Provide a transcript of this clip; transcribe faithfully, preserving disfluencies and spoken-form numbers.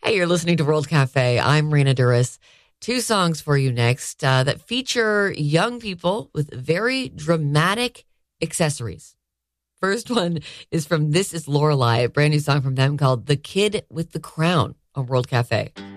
Hey, you're listening to World Cafe. I'm Rena Duras. Two songs for you next uh, that feature young people with very dramatic accessories. First one is from This Is Lorelei, a brand new song from them called The Kid with the Crown on World Cafe.